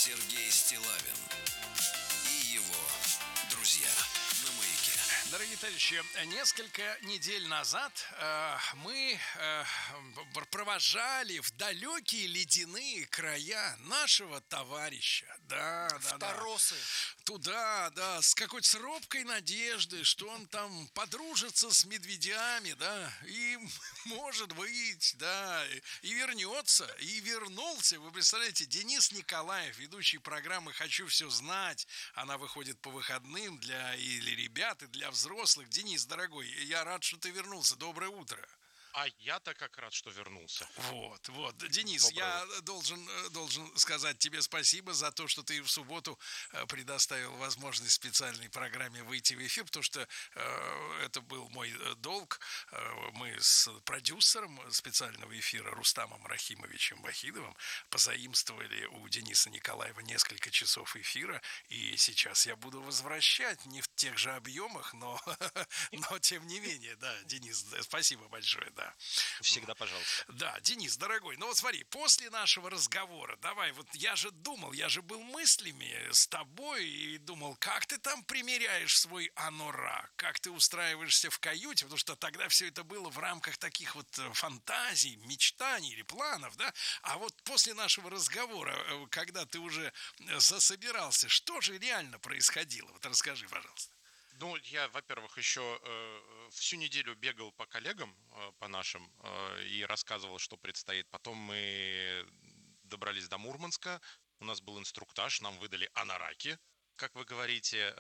Сергей Стиллавин и его друзья на Маяке. Дорогие товарищи, несколько недель назад мы провожали в далекие ледяные края нашего товарища. Да. Торосы. Туда, да, с какой-то с робкой надеждой, что он там подружится с медведями, да, и, может быть, да, и вернется, и вернулся. Вы представляете, Денис Николаев, ведущий программы «Хочу все знать». Она выходит по выходным или ребят, и для взрослых. Денис, дорогой, я рад, что ты вернулся. Доброе утро. А я-то как рад, что вернулся. Вот. Денис, я должен сказать тебе спасибо за то, что ты в субботу предоставил возможность специальной программе выйти в эфир, потому что это был мой долг. Мы с продюсером специального эфира Рустамом Рахимовичем Вахидовым позаимствовали у Дениса Николаева несколько часов эфира, и сейчас я буду возвращать не в тех же объемах, но тем не менее, да, Денис, спасибо большое, да. Всегда пожалуйста. Да, Денис, дорогой, ну вот смотри, после нашего разговора, давай, вот я же был мыслями с тобой и думал, как ты там примеряешь свой анорак, как ты устраиваешься в каюте, потому что тогда все это было в рамках таких вот фантазий, мечтаний или планов, да, а вот после нашего разговора, когда ты уже засобирался, что же реально происходило? Вот расскажи, пожалуйста. Ну, я, во-первых, еще всю неделю бегал по коллегам, по нашим, и рассказывал, что предстоит. Потом мы добрались до Мурманска, у нас был инструктаж, нам выдали анараки, как вы говорите.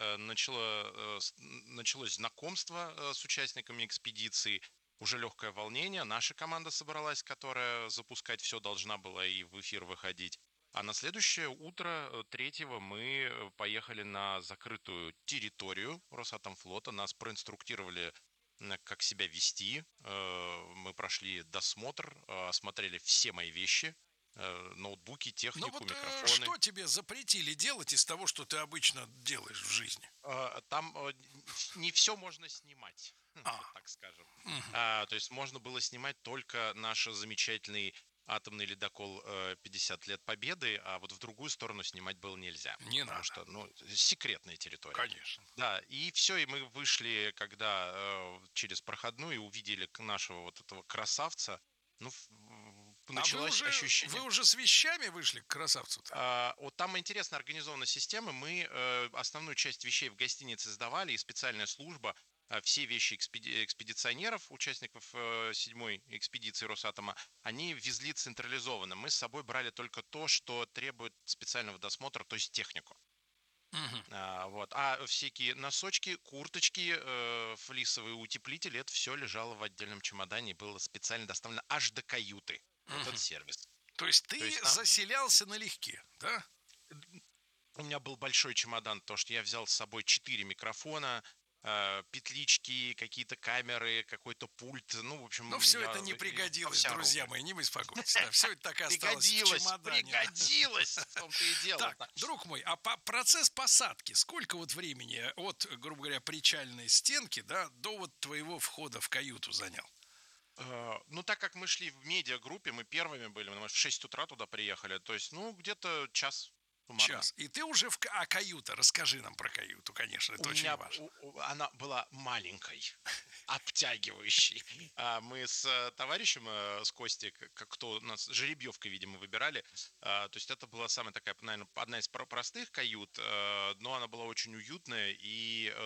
Началось знакомство с участниками экспедиции, уже легкое волнение. Наша команда собралась, которая запускать все должна была и в эфир выходить. А на следующее утро, 3-го, мы поехали на закрытую территорию Росатомфлота. Нас проинструктировали, как себя вести. Мы прошли досмотр, осмотрели все мои вещи. Ноутбуки, технику, Ну вот микрофоны. что тебе запретили делать из того, что ты обычно делаешь в жизни? Там не все можно снимать, вот так скажем. То есть можно было снимать только наш замечательный атомный ледокол 50 лет Победы, а вот в другую сторону снимать было нельзя. Не потому надо. что, секретная территория. Конечно. Да, и все, и мы вышли, когда через проходную, и увидели нашего вот этого красавца. Началось ощущение. Вы уже с вещами вышли к красавцу-то? Вот там интересно организована система. Мы основную часть вещей в гостинице сдавали, и специальная служба все вещи экспедиционеров, участников 7-й экспедиции Росатома, они везли централизованно. Мы с собой брали только то, что требует специального досмотра, то есть технику. А всякие носочки, курточки, флисовые утеплители, это все лежало в отдельном чемодане и было специально доставлено аж до каюты. Вот этот сервис. То есть ты заселялся налегке, да? У меня был большой чемодан, потому что я взял с собой 4 микрофона, петлички, какие-то камеры, какой-то пульт. В общем, но все это не пригодилось, друзья мои, не беспокойтесь. Да, все это так и осталось в чемодане. Пригодилось, в том-то и дело. Так, друг мой, а процесс посадки, сколько вот времени от, грубо говоря, причальной стенки, да, до вот твоего входа в каюту занял? Так как мы шли в медиагруппе, мы первыми были, мы в 6 утра туда приехали, то есть, где-то час. Час. И ты уже а каюта, расскажи нам про каюту, конечно, это очень важно. Она была маленькой, обтягивающей. Мы с товарищем, с Костей, кто нас жеребьевкой, видимо, выбирали. То есть это была самая такая, наверное, одна из простых кают, но она была очень уютная, и